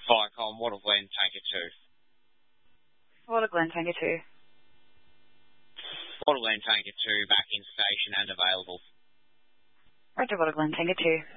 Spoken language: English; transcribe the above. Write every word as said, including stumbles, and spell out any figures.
Viacom, Water Glen, Tanker two. Water Glen, Tanker two. Water Glen, Tanker two, back in station and available. Roger, Water Glen, Tanker two.